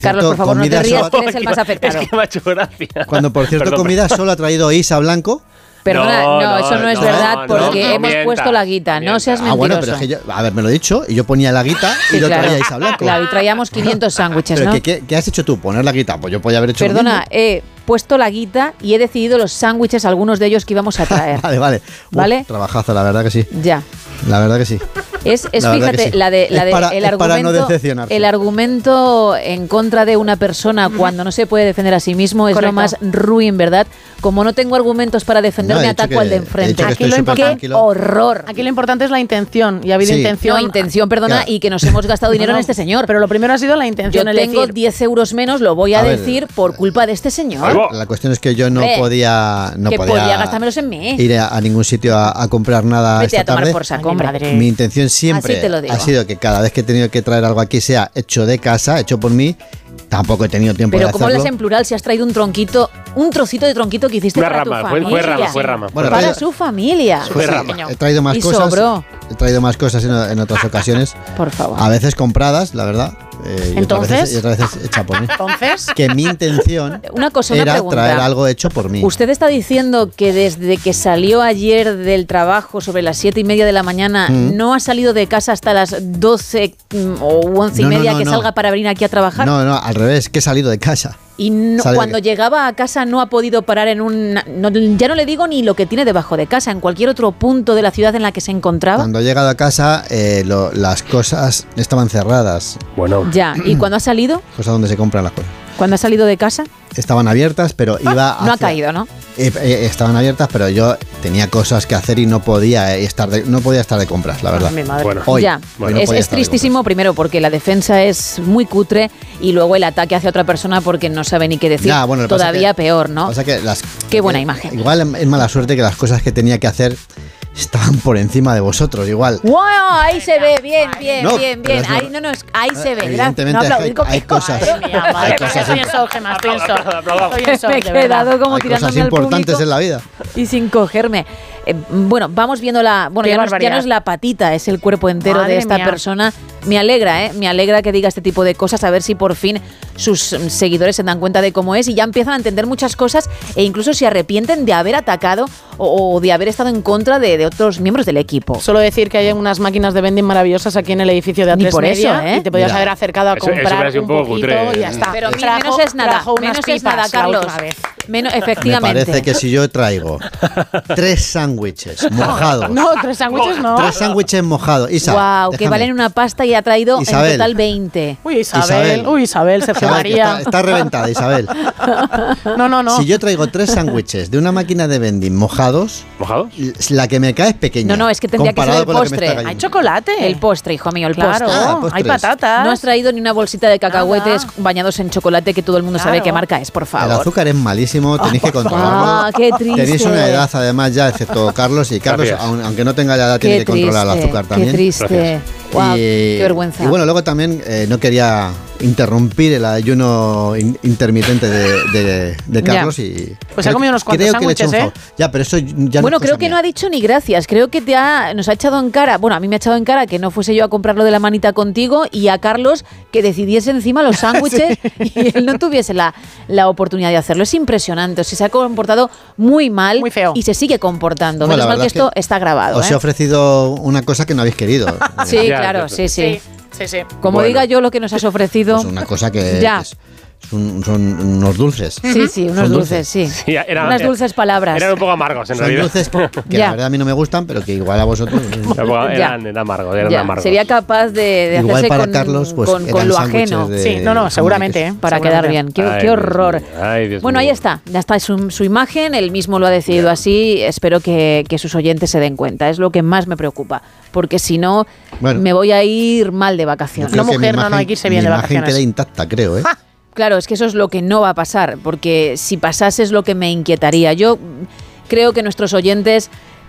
Carlos, por favor, no te rías, que eres el más afectado. Es que me ha hecho gracia. Cuando, por cierto, comida solo ha traído Isa Blanco. Perdona, no, eso no es verdad porque hemos mientas, puesto la guita, no seas mentiroso. Bueno, pero es que yo, a ver, me lo he dicho y yo ponía la guita y lo traía Isa Blanco. Claro, y traíamos 500 sándwiches, ¿Pero ¿no? qué has hecho tú? ¿Poner la guita? Pues yo podía haber hecho Perdona, lo mismo. he puesto la guita y he decidido los sándwiches, algunos de ellos que íbamos a traer. Vale. ¿Vale? Trabajazo, la verdad que sí. Ya. La verdad que sí. Es La verdad fíjate, que sí. el para no decepcionarse. el argumento en contra de una persona cuando no se puede defender a sí mismo es lo más ruin, ¿verdad? Como no tengo argumentos para defenderme, ataco al de enfrente. Aquí ¡Qué horror! Aquí lo importante es la intención, y ha habido intención. No, intención, perdona, Claro. y que nos hemos gastado dinero en este señor. Pero lo primero ha sido la intención. Yo tengo 10 euros menos, lo voy a decir, por culpa de este señor. La cuestión es que yo no podía gastármelos en mí. ir a ningún sitio a comprar nada. Vete esta a tomar tarde. por saco, hombre. Mi intención siempre Así te lo digo. ha sido que cada vez que he tenido que traer algo aquí sea hecho de casa, hecho por mí. Tampoco he tenido tiempo de Pero hacerlo. ¿cómo hablas en plural si has traído un trocito de tronquito que hiciste para tu familia? Fue rama. Bueno, Para su familia. Fue rama. He traído más Y cosas. sobró. He traído más cosas en otras ocasiones. Por favor. A veces compradas, la verdad. Entonces. Y otras veces hecha por mí. Entonces. Que mi intención una era pregunta. traer algo hecho por mí. ¿Usted está diciendo que desde que salió ayer del trabajo sobre las 7:30 de la mañana no ha salido de casa hasta las 12 o 11:30 que salga para venir aquí a trabajar? No, al revés, que he salido de casa. Y cuando llegaba a casa no ha podido parar en ya no le digo ni lo que tiene debajo de casa, en cualquier otro punto de la ciudad en la que se encontraba. Cuando he llegado a casa, las cosas estaban cerradas. Bueno. Ya, ¿y cuando ha salido? Cosas donde se compran las cosas. ¿Cuando ha salido de casa? Estaban abiertas, pero iba No ha caído, ¿no? Estaban abiertas, pero yo tenía cosas que hacer y no podía estar de compras, la verdad. Mi madre. Bueno. Hoy, Ya, hoy no podía es estar de tristísimo primero porque la defensa es muy cutre y luego el ataque hacia otra persona porque no sabe ni qué decir. Ya, bueno, lo que pasa todavía que- peor, ¿no? Pasa que Qué buena imagen. Igual es mala suerte que las cosas que tenía que hacer estaban por encima de vosotros, igual. ¡Wow! Ahí se ve, bien. No, Bien. pero es Ahí, ahí se ve. Gracias. Evidentemente No aplaudir con hay cosas. Madre mía, madre Hay mía, cosas estoy en shock, Gemma, estoy en shock. Aplaudamos. Estoy en shock, Me he de verdad. quedado como Hay cosas tirándome al importantes público en la vida. y sin cogerme. Bueno, vamos viendo Qué ya barbaridad. no es la patita, es el cuerpo entero Madre de esta mía. persona. Me alegra que diga este tipo de cosas, a ver si por fin sus seguidores se dan cuenta de cómo es y ya empiezan a entender muchas cosas e incluso se arrepienten de haber atacado o de haber estado en contra de otros miembros del equipo. Solo decir que hay unas máquinas de vending maravillosas aquí en el edificio de Ni A3 por Media, eso, ¿eh? y te podías Mira. haber acercado a Eso hubiera comprar sido un un poco poquito cutre. y ya está. Pero menos es nada, trajo unas menos es pipas nada, la Carlos. última vez. Efectivamente. Me parece que si yo traigo 3 sándwiches mojados. No, 3 sándwiches no. 3 sándwiches mojados. Isa, Wow, que déjame. valen una pasta y ha traído Isabel. en total 20. Uy, Isabel, Sergio Isabel, que María. está reventada, Isabel. No. Si yo traigo 3 sándwiches de una máquina de vending mojados, ¿Mojados? la que me cae es pequeña. No, es que tendría que ser comparado el con lo que me postre. está Hay cayendo. chocolate. El postre, hijo mío, el Claro, postre. postres. hay patatas. No has traído ni una bolsita de cacahuetes Nada. bañados en chocolate que todo el mundo sabe Claro. qué marca es, por El favor. azúcar es malísimo, tenéis que controlarlo. Ah, qué triste. Tenéis una edad además ya, excepto Carlos, y Carlos, Gracias. aunque no tenga la edad, tiene Qué que controlar el triste, azúcar también. Qué triste. Gracias. Wow, qué vergüenza. Y bueno, luego también no quería interrumpir el ayuno intermitente de Carlos y Pues ha comido unos cuantos creo que le he hecho un sándwiches, favor. Ya, pero eso ya Bueno, no es creo cosa que no mía. ha dicho ni gracias. Creo que nos ha echado en cara. Bueno, a mí me ha echado en cara que no fuese yo a comprarlo de la manita contigo y a Carlos que decidiese encima los sándwiches y él no tuviese la oportunidad de hacerlo. Es impresionante. O sea, se ha comportado muy mal Muy feo. y se sigue comportando. No, la Menos mal verdad que es esto que está grabado. Os he ofrecido una cosa que no habéis querido. Sí, Ya, claro, ya, sí. Sí. Como Bueno. diga yo lo que nos has ofrecido. Pues una cosa que Ya. son unos dulces. Sí, unos Son dulces, sí. Sí, Unas dulces palabras. Eran un poco amargos, en Son realidad. dulces que Ya. la verdad a mí no me gustan, pero que igual a vosotros. Eran amargos, eran Ya, amargos. sería capaz de Igual hacerse para con, Carlos, pues, con eran lo sándwiches ajeno. de Sí, no, jamón y seguramente, queso. Para quedar bien. Qué Ay, Dios horror. mío. Ay, Dios Bueno, mío. ahí está. Ya está su imagen. Él mismo lo ha decidido así. Espero que sus oyentes se den cuenta. Es lo que más me preocupa. Porque si no, Bueno. me voy a ir mal de Yo vacaciones. creo No, que mujer, mi no, hay que irse bien mi de imagen vacaciones. queda intacta, creo, ¿eh? Claro, es que eso es lo que no va a pasar. Porque si pasase es lo que me inquietaría. Yo creo que nuestros oyentes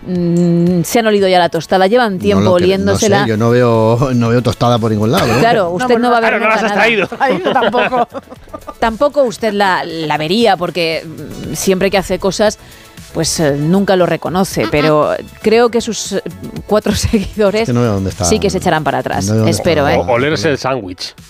se han olido ya la tostada. Llevan tiempo No lo creo, oliéndosela. No sé, yo no veo tostada por ningún lado. ¿no? Claro, usted no va a ver Claro, no nunca las has nada. traído. Ay, yo tampoco. Tampoco usted la vería porque siempre que hace cosas pues nunca lo reconoce, pero creo que sus 4 seguidores Es que no veo dónde está. sí que se echarán para atrás. No veo dónde Espero, está. ¿eh? Olerse el sándwich.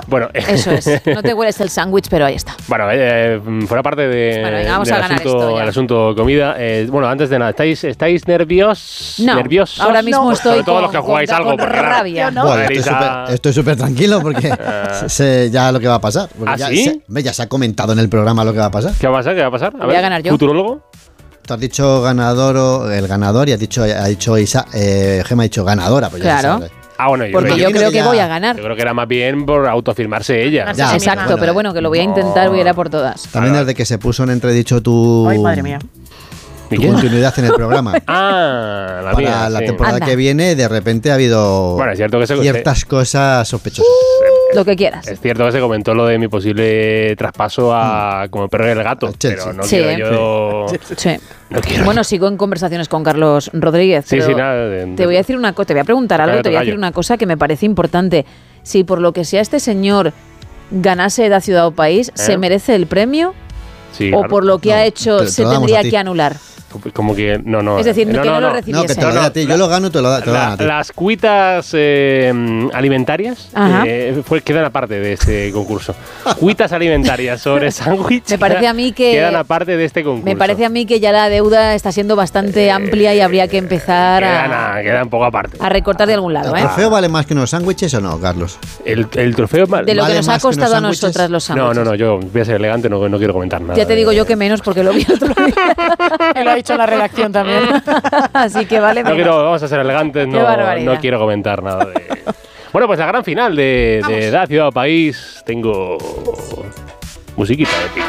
Bueno, Eso es. No te hueles el sándwich, pero ahí está. Bueno, fuera parte de, Bueno, venga, vamos a ganar esto ya. el asunto comida. Bueno, antes de nada, ¿estáis nerviosos? No, ¿Nerviosos? ahora mismo estoy Sobre todo los que jugáis algo, con porque claro, rabia. ¿no? Bueno, Marisa- estoy súper tranquilo porque sé ya lo que va a pasar. Porque ¿Ah, ya, sí? ya se ha comentado en el programa lo que va a pasar. ¿Qué va a pasar? ¿Qué va a pasar? Voy a ganar yo. ¿Futurólogo? Tú has dicho ganador, el ganador, y ha dicho Isa, Gema ha dicho ganadora. Pues ya Claro. se sabe. Ah, bueno, Porque yo imagino creo que que ya- voy a ganar. Yo creo que era más bien por autofirmarse ella. Ya, Exacto, bueno, pero bueno, que lo voy a intentar, voy a ir a por todas. También desde que se puso en entredicho tu, Ay, madre mía. ¿Y tu qué? continuidad en el programa. Ah, la Para mía. la sí. temporada Anda. que viene, de repente ha habido Bueno, es cierto que ciertas cosas sospechosas. Lo que quieras. Es cierto que se comentó lo de mi posible traspaso a como el perro y el gato, Al Chelsea. pero no Sí. quiero yo. Sí. No quiero. Bueno, sigo en conversaciones con Carlos Rodríguez. Sí, pero sí, nada. te voy a decir una cosa, te voy a preguntar algo, Tocayo, te voy a decir tocayo. una cosa que me parece importante. Si por lo que sea este señor ganase Da Ciudad o País, ¿se merece el premio? Sí, ¿O claro. por lo que No, ha hecho te se lo damos tendría a ti. que anular? Como que no. Es decir, que no lo No, recibiese. que te lo doy a ti. Yo lo gano, te lo dan a ti. Las cuitas alimentarias Ajá. quedan aparte de este concurso. Cuitas alimentarias sobre sándwich Me parece a mí que- quedan aparte de este concurso. Me parece a mí que ya la deuda está siendo bastante amplia y habría que empezar quedan un poco aparte. a recortar de algún lado. ¿El ¿eh? trofeo vale más que unos sándwiches o no, Carlos? El trofeo De lo ¿Vale que nos ha más que unos costado a sándwiches? nosotras los sándwiches. No, yo voy a ser elegante, no quiero comentar nada. Ya te digo yo que menos porque lo vi el otro día. Me lo ha dicho la redacción también. Así que vale. No venga. quiero, vamos a ser elegantes, Qué barbaridad. no quiero comentar nada de. Bueno, pues la gran final de Da Ciudad o País. Tengo musiquita épica.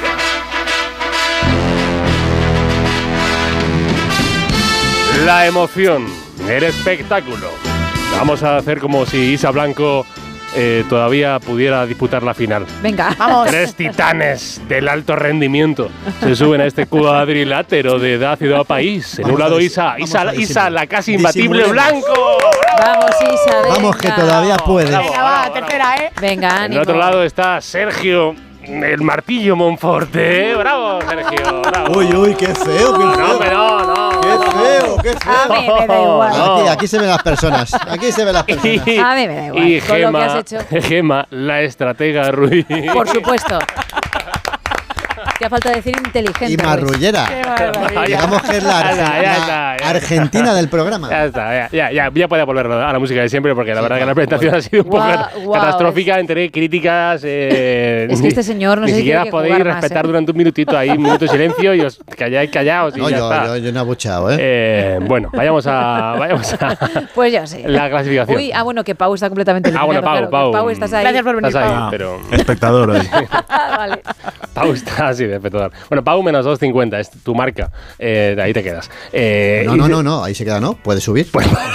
La emoción, el espectáculo. Vamos a hacer como si Isa Blanco todavía pudiera disputar la final. Venga. Vamos. 3 titanes del alto rendimiento se suben a este cuadrilátero de Da Ciudad o País. En un Vamos lado a Isa, la casi disimulemos. imbatible Blanco. Vamos, Isa. Venga. Vamos, que todavía puede. Bravo. Venga, va, tercera, ¿eh? Venga, En ánimo. el otro lado está Sergio, el martillo Monforte. Bravo, Sergio. Bravo. Uy, qué feo, qué No, feo. pero no. Qué feo, qué A mí feo. me da igual. No. Aquí se ven las personas. Aquí se ven las personas. Y, A mí me da igual, y con lo que has hecho. Gema, la estratega Ruiz. Por supuesto. Hacía falta decir inteligente. Y Luis. marrullera. Qué barbaridad. Digamos que es la, Ya está, ya la está, ya Argentina del programa. Ya está, ya puede volver a la música de siempre, porque la verdad que la presentación ha sido un poco Guau, catastrófica entre críticas. Es que este señor no ni sé si siquiera tiene que podéis jugar más, respetar ¿eh? durante un minutito ahí, un minuto de silencio y os calláis callaos y No, ya está. yo no he abucheado, ¿eh? Bueno, vayamos a Pues yo sí. la clasificación. Uy, bueno, que Pau está completamente eliminado. bueno, Pau, claro, que Pau. Pau, estás ahí. Gracias por venir, Estás ahí, Pau. pero Espectador hoy. Vale. Pau está así de espectacular. Bueno, Pau menos 2.50, es tu marca. De ahí te quedas. No, ahí se queda, ¿no? Puede subir.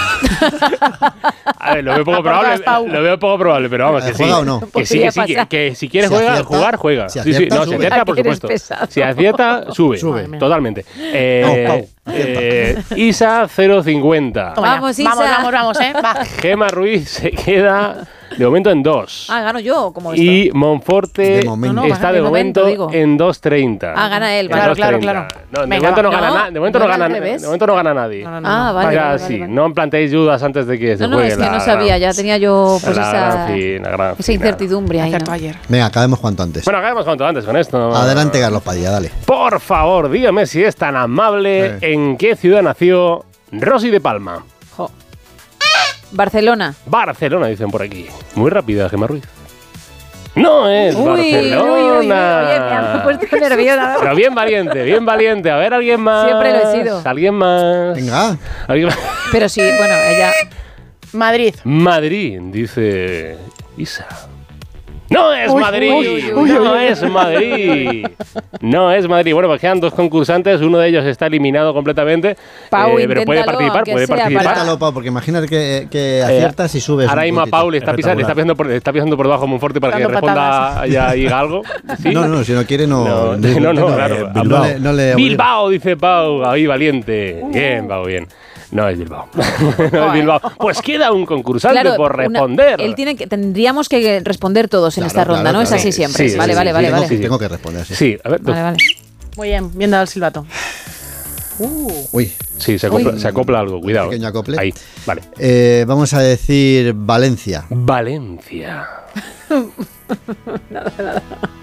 A ver, lo veo poco Aportas, probable. Pau. Lo veo poco probable, pero vamos, que sí. ¿Juega o no? Que sí, Podría que sí, pasar. que si quieres Si acierta, juega. si Sí, acierta, no, si sube. acierta, por Ay, que eres supuesto. pesado. Si acierta, sube. Sube. Totalmente. Pau. Isa 0.50. Toma ya. Vamos, Isa. Vamos, ¿eh? Va. Gema Ruiz se queda de momento en 2. Ah, gano yo, como esto. Y Monforte De momento. No, está de de momento, momento digo. en 2.30. Ah, gana él, En vale. Claro, 2.30. claro. No, de Venga, momento no va. gana No, nadie. De momento no no era gana al revés. de momento no gana nadie. No, no, Ah, vale. Vaya, vale, sí, vale. no planteéis dudas antes de que se No, juegue es que la no sabía, ya tenía yo pues la gran esa final. incertidumbre ahí. Acertó ¿no? ayer. Venga, acabemos cuanto antes. Bueno, acabemos cuanto antes con esto. Adelante, Carlos Padilla, dale. Por favor, dígame si es tan amable en qué ciudad nació Rosy de Palma. Jo. Barcelona. Barcelona, dicen por aquí. Muy rápida, Gemma Ruiz. No es Barcelona. Oye, me ha puesto nerviosa. Pero bien valiente. A ver, alguien más. Siempre lo he sido. Alguien más. Venga. ¿Alguien más? Pero sí, bueno, ella. Madrid. Madrid, dice Isa. No es Uy, Madrid, uy, uy, no uy. es Madrid. No es Madrid. Bueno, pues quedan 2 concursantes, uno de ellos está eliminado completamente, Pau, pero puede inténtalo, participar, aunque puede sea participar. para- Inténtalo, Pau, porque imagínate que aciertas y subes. Ahora un mismo a puntito. Pau le está pisando, está pisando por debajo Monforte para que Dando responda patadas. y diga algo. ¿Sí? No, si no quiere, no. No, claro. No le obliga. Bilbao, dice Pau, ahí valiente. Bien, Pau, bien. No es Bilbao. No es Bilbao. Pues queda un concursante Claro, por responder. él tendríamos que responder todos en Claro, esta ronda, claro, ¿no? Es claro. así siempre. Sí, vale, sí, vale, sí, vale, sí, vale. sí. Tengo que responder, sí. Sí, a ver. Vale, vale. Muy bien dado el silbato. Uy, Sí, se acopla algo, cuidado. Pequeño acople. Ahí, vale. vamos a decir Valencia. Valencia. Nada.